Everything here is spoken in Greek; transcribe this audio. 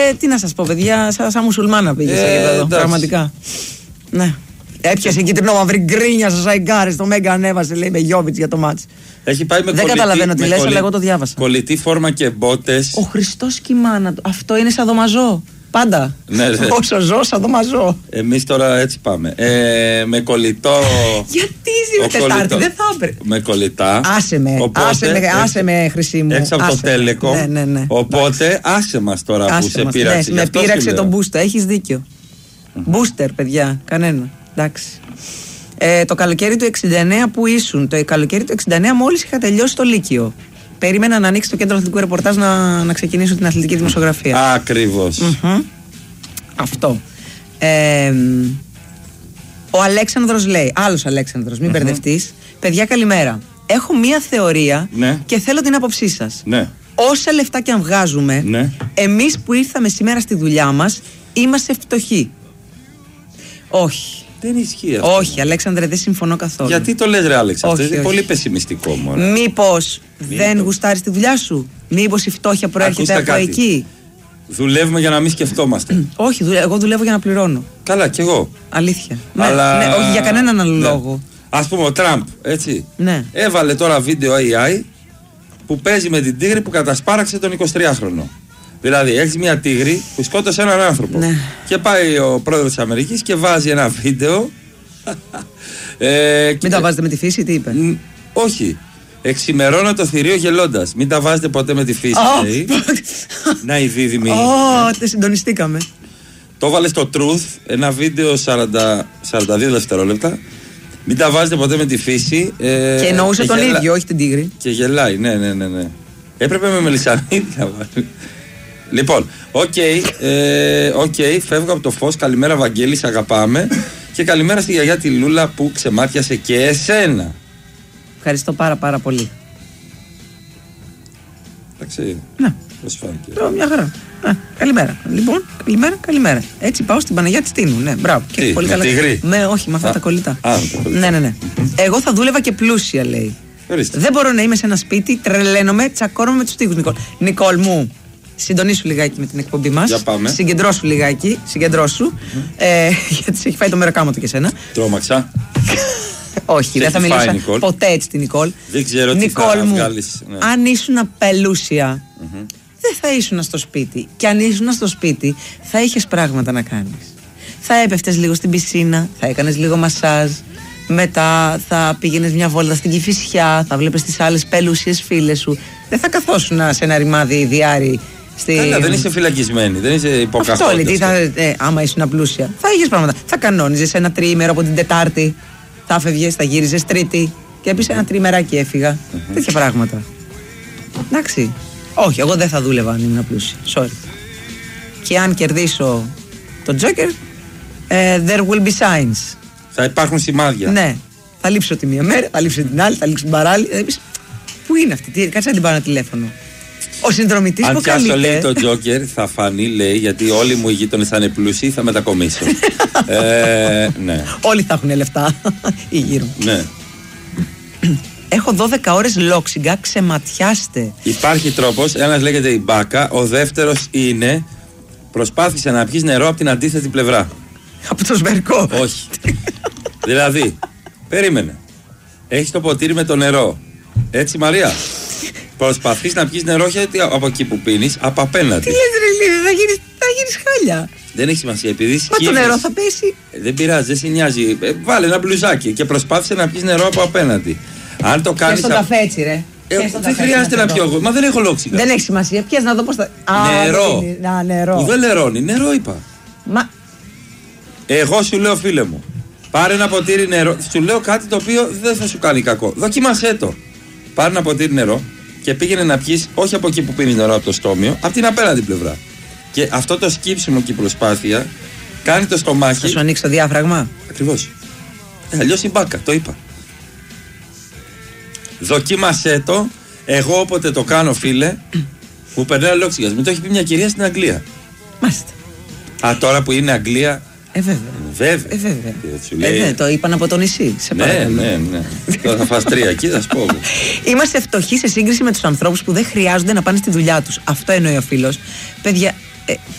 τι να σας πω, παιδιά, σαν μουσουλμάνα πήγε στο γήπεδο. Πραγματικά. Ναι. Έπιασε κίτρινο μαύρη γκρίνια στο Σαϊγκάρι, στο Μέγκα ανέβασε, λέει, με Γιόβιτς για το μάτς. Έχει πάει με δεν καταλαβαίνω τι λες, αλλά εγώ το διάβασα. Κολλητή φόρμα και μπότες. Ο Χριστός κοιμάνα του. Αυτό είναι σαδομαζό. Πάντα. Ναι. Όσο ζω, σαδομαζό. Εμείς τώρα έτσι πάμε. Με κολλητό. Γιατί ζήτω Τετάρτη, δεν θα έπρεπε. Με κολλητά. Άσε με, Χρυσή μου. Έξω από το Τέλεκο. Ναι. Οπότε άσε μας τώρα που σε πείραξε. Με πείραξε τον Booster, έχεις δίκιο. Booster, παιδιά, κανένα. Εντάξει. Το καλοκαίρι του 69 που ήσουν. Το καλοκαίρι του 69 μόλις είχα τελειώσει το Λύκειο. Περίμενα να ανοίξει το κέντρο αθλητικού ρεπορτάζ να ξεκινήσω την αθλητική δημοσιογραφία. Ακριβώς. Αυτό. Ο Αλέξανδρος λέει, άλλος Αλέξανδρος, μην μπερδευτείς. Παιδιά, καλημέρα. Έχω μία θεωρία και θέλω την άποψή σας. Ναι. Όσα λεφτά και αν βγάζουμε, εμείς που ήρθαμε σήμερα στη δουλειά μας, είμαστε φτωχοί. Όχι. Δεν ισχύει αυτό. Όχι, Αλέξανδρε, δεν συμφωνώ καθόλου. Γιατί το λες, ρε Άλεξ, αυτό είναι πολύ πεσημιστικό μόνο. Μήπως δεν γουστάρεις τη δουλειά σου? Μήπως η φτώχεια προέρχεται από εκεί? Δουλεύουμε για να μην σκεφτόμαστε. Όχι, εγώ δουλεύω για να πληρώνω. Καλά, κι εγώ. Αλήθεια. Αλλά... ναι, όχι για κανέναν άλλο λόγο. Ας πούμε ο Τραμπ, έτσι. Ναι. Έβαλε τώρα βίντεο AI που παίζει με την τίγρη που κατασπάραξε τον 23χρονο. Δηλαδή, έχεις μια τίγρη που σκότωσε έναν άνθρωπο. Ναι. Και πάει ο πρόεδρος της Αμερικής και βάζει ένα βίντεο. Μην τα βάζετε με τη φύση, τι είπε? Όχι. Εξημερώνω το θηρίο γελώντας. Μην τα βάζετε ποτέ με τη φύση. Να η δίδυμη. Δεν συντονιστήκαμε. Το βάλε στο Truth, ένα βίντεο 42 δευτερόλεπτα. Μην τα βάζετε ποτέ με τη φύση. Και εννοούσε τον ίδιο, όχι την τίγρη. Και γελάει, ναι. Έπρεπε με μελισσανίδι να βάλει. Λοιπόν, οκ, φεύγω από το φως. Καλημέρα, Βαγγέλη, σ' αγαπάμε. Και καλημέρα στη γιαγιά τη Λούλα που ξεμάτιασε και εσένα. Ευχαριστώ πάρα πολύ. Εντάξει. Ναι. Πώς φάνηκε? Μια χαρά. Καλημέρα. Λοιπόν, καλημέρα. Έτσι πάω στην Παναγιά της Τίνου. Ναι, μπράβο. Τι, πολύ με καλά. Τίγρη? Όχι, με αυτά τα κολλητά. Ναι. Εγώ θα δούλευα και πλούσια, λέει. Ορίστε. Δεν μπορώ να είμαι σε ένα σπίτι, τρελαίνομαι, τσακώνομαι με τους τοίχους, Νικόλ. Νικόλ μου, συντονίσου λιγάκι με την εκπομπή μας. Για πάμε. Συγκεντρώσου λιγάκι, γιατί σε έχει φάει το μεροκάματο και σένα. Τρόμαξα. Όχι, δεν θα μιλούσα ποτέ έτσι την Νικόλ. Δεν ξέρω τι θα βγάλεις. Ναι. Αν ήσουν απελούσια, δεν θα ήσουν στο σπίτι. Και αν ήσουν στο σπίτι, θα είχες πράγματα να κάνεις. Θα έπεφτες λίγο στην πισίνα, θα έκανες λίγο μασάζ. Μετά θα πήγαινες μια βόλτα στην Κηφισιά, θα βλέπεις τις άλλες πελούσιες φίλες σου. Δεν θα καθόσουν σε ένα ρημάδι διάρρη. Καλά, δεν είσαι φυλακισμένη, δεν είσαι υποκαθόντας. Αυτό λέει, άμα ήσουν απλούσια, θα είχες πράγματα. Θα κανόνιζες ένα τριήμερο από την Τετάρτη, θα φεύγες, θα γύριζες Τρίτη και έπεισε ένα τριμεράκι έφυγα. Τέτοια πράγματα. Εντάξει. Όχι, εγώ δεν θα δούλευα αν ήμουν απλούσια. Sorry. Και αν κερδίσω τον Τζόκερ, there will be signs. Θα υπάρχουν σημάδια. Ναι. Θα λείψω τη μία μέρα, θα λείψω την άλλη, θα λείψω την παράλληλη. Πού είναι αυτή, κάτσε να την πάρω ένα τηλέφωνο. Ο συνδρομητής που καλείται. Αν λέει το Τζόκερ, θα φανεί, λέει, γιατί όλοι μου οι γείτονες θα είναι πλούσιοι, θα μετακομίσω. Ναι. Όλοι θα έχουν λεφτά. Ή γύρω. Ναι. Έχω 12 ώρες λόξιγκα, ξεματιάστε. Υπάρχει τρόπος, ένας λέγεται η Μπάκα, ο δεύτερος είναι προσπάθησε να πιεις νερό από την αντίθετη πλευρά. Από το σβερκό. Όχι. Δηλαδή, περίμενε. Έχεις το ποτήρι με το νερό. Έτσι, Μαρία. Προσπαθείς να πιεις νερό, όχι από εκεί που πίνεις, από απέναντι. Τι λες, ρε Λίδη, θα γίνεις χάλια. Δεν έχει σημασία, επειδή μα το νερό θα πέσει. Δεν πειράζει, δεν σε νοιάζει. Βάλε ένα μπλουζάκι και προσπάθησε να πιεις νερό από απέναντι. Αν το κάνεις. Πιες τον καφέ έτσι, ρε. Δεν χρειάζεται να πιω εγώ. Μα δεν έχω λόξιγκα. Δεν έχει σημασία. Πιες να δω πώς θα. Νερό. Νερό. Που δεν λερώνει. Νερό είπα. Μα. Εγώ σου λέω, φίλε μου, πάρε ένα ποτήρι νερό. Σου λέω κάτι το οποίο δεν θα σου κάνει κακό. Δοκίμασέ το. Πάρε ένα ποτήρι νερό και πήγαινε να πιεις, όχι από εκεί που πίνεις νερό από το στόμιο, από την απέναντι πλευρά. Και αυτό το σκύψιμο και η προσπάθεια κάνει το στομάχι. Θα σου ανοίξει το διάφραγμα. Ακριβώς. Αλλιώς η Μπάκα, το είπα. Δοκίμασέ το. Εγώ όποτε το κάνω, φίλε, μου περνάει ολόξυγας. Μου το έχει πει μια κυρία στην Αγγλία. Μάλιστα. Α, τώρα που είναι Αγγλία. Βέβαια. Το είπαν από το νησί. Σε ναι. Τώρα θα φας 3 εκεί, θα σου πω. Είμαστε φτωχοί σε σύγκριση με τους ανθρώπους που δεν χρειάζονται να πάνε στη δουλειά τους. Αυτό εννοεί ο φίλος. Παιδιά,